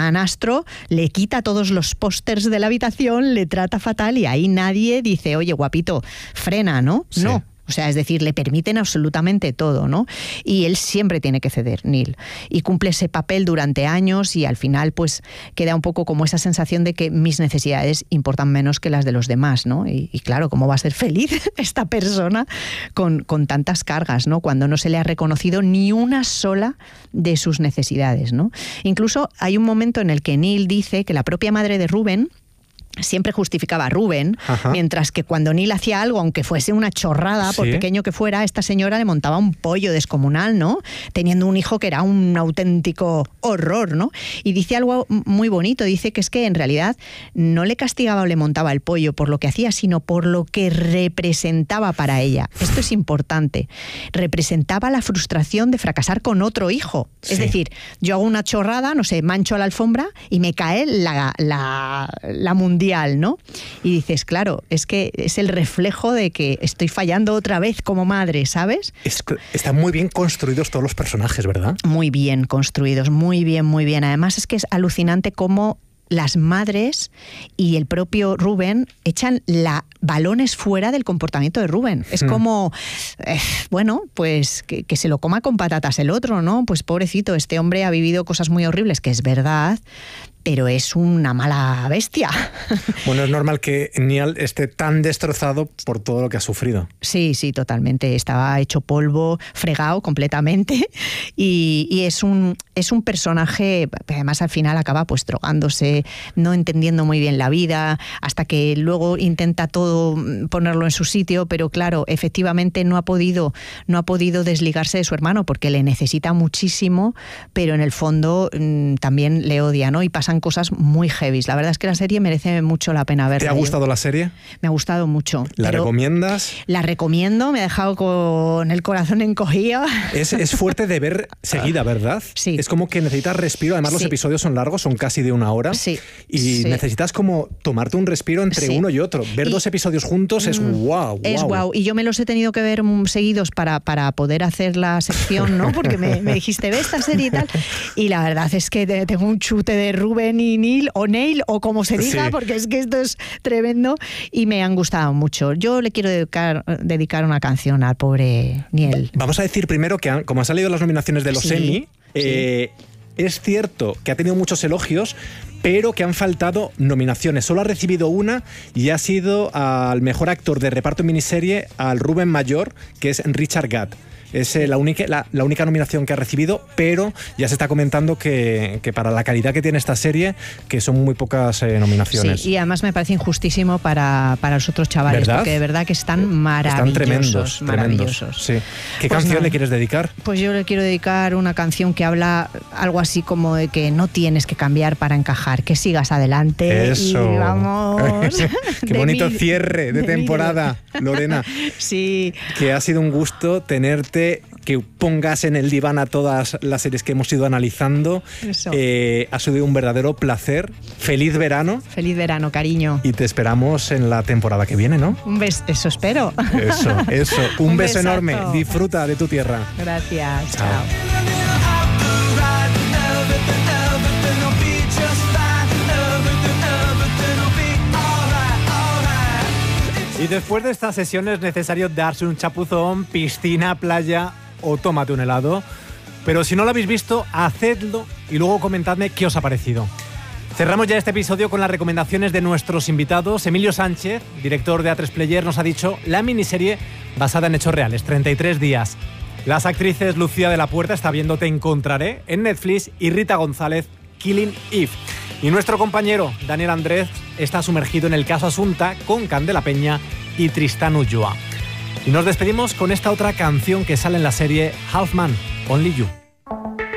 hermanastro le quita todos los pósters de la habitación, le trata fatal y ahí nadie dice, oye, guapito, frena, ¿no? Sí. No. O sea, es decir, le permiten absolutamente todo, ¿no? Y él siempre tiene que ceder, Neil. Y cumple ese papel durante años y al final pues queda un poco como esa sensación de que mis necesidades importan menos que las de los demás, ¿no? Y claro, ¿cómo va a ser feliz esta persona con tantas cargas, ¿no? Cuando no se le ha reconocido ni una sola de sus necesidades, ¿no? Incluso hay un momento en el que Neil dice que la propia madre de Rubén siempre justificaba a Rubén, mientras que cuando Neil hacía algo, aunque fuese una chorrada, por pequeño que fuera, esta señora le montaba un pollo descomunal, ¿no? Teniendo un hijo que era un auténtico horror, ¿no? Y dice algo muy bonito, dice que es que en realidad no le castigaba o le montaba el pollo por lo que hacía, sino por lo que representaba para ella. Esto es importante. Representaba la frustración de fracasar con otro hijo. Es decir, yo hago una chorrada, no sé, mancho la alfombra y me cae la mundial, ¿no? Y dices, claro, es que es el reflejo de que estoy fallando otra vez como madre, ¿sabes? Están muy bien construidos todos los personajes, ¿verdad? Muy bien construidos, muy bien, muy bien. Además es que es alucinante cómo las madres y el propio Rubén echan balones fuera del comportamiento de Rubén. Es como, bueno, pues que se lo coma con patatas el otro, ¿no? Pues pobrecito, este hombre ha vivido cosas muy horribles, que es verdad, pero es una mala bestia. Bueno, es normal que Neil esté tan destrozado por todo lo que ha sufrido. Sí, totalmente. Estaba hecho polvo, fregado completamente. Y es un personaje, además al final acaba pues drogándose, no entendiendo muy bien la vida, hasta que luego intenta todo ponerlo en su sitio, pero claro, efectivamente no ha podido desligarse de su hermano porque le necesita muchísimo, pero en el fondo también le odia, ¿no? Y pasan cosas muy heavy. La verdad es que la serie merece mucho la pena verla. ¿Te ha gustado la serie? Me ha gustado mucho. ¿La recomiendas? La recomiendo, me ha dejado con el corazón encogido. Es fuerte de ver seguida, ¿verdad? Sí. Es como que necesitas respiro, además los episodios son largos, son casi de 1 hora. Sí. Y necesitas como tomarte un respiro entre uno y otro. Ver 2 episodios juntos es wow. Es wow. Y yo me los he tenido que ver seguidos para poder hacer la sección, ¿no? Porque me dijiste, ve esta serie y tal. Y la verdad es que tengo un chute de Rubén y Neil, o como se diga, porque es que esto es tremendo y me han gustado mucho. Yo le quiero dedicar una canción al pobre Neil. Vamos a decir primero que, como han salido las nominaciones de los Emmy, es cierto que ha tenido muchos elogios, pero que han faltado nominaciones. Solo ha recibido una y ha sido al mejor actor de reparto en miniserie al Rubén mayor, que es Richard Gadd. Es la única nominación que ha recibido, pero ya se está comentando que para la calidad que tiene esta serie, que son muy pocas nominaciones. Sí, y además me parece injustísimo para los otros chavales, ¿verdad? Porque de verdad que están maravillosos. Están tremendos. Sí. ¿Qué canción le quieres dedicar? Pues yo le quiero dedicar una canción que habla algo así como de que no tienes que cambiar para encajar, que sigas adelante. Eso. Y vamos. Qué bonito cierre de temporada, Lorena. Sí. Que ha sido un gusto tenerte, que pongas en el diván a todas las series que hemos ido analizando. Eso. Ha sido un verdadero placer. Feliz verano. Feliz verano, cariño. Y te esperamos en la temporada que viene, ¿no? Un beso, eso espero. Eso. Un beso besazo. enorme. Disfruta de tu tierra. Gracias. Chao. Y después de esta sesión es necesario darse un chapuzón, piscina, playa o tómate un helado. Pero si no lo habéis visto, hacedlo y luego comentadme qué os ha parecido. Cerramos ya este episodio con las recomendaciones de nuestros invitados. Emilio Sánchez, director de A3 Player, nos ha dicho la miniserie basada en hechos reales, 33 días. Las actrices Lucía de la Puerta, Está viendo Te encontraré, en Netflix, y Rita González, Killing Eve. Y nuestro compañero Daniel Andrés está sumergido en el caso Asunta con Candela Peña y Tristán Ulloa. Y nos despedimos con esta otra canción que sale en la serie Half Man, Only You.